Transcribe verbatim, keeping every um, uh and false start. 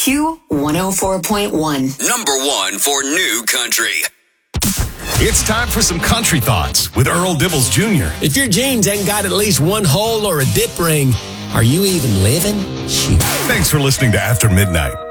Q one oh four point one. Number one for new country. It's time for some country thoughts with Earl Dibbles Junior If your jeans ain't got at least one hole or a dip ring, are you even living? Shoot. Thanks for listening to After Midnight.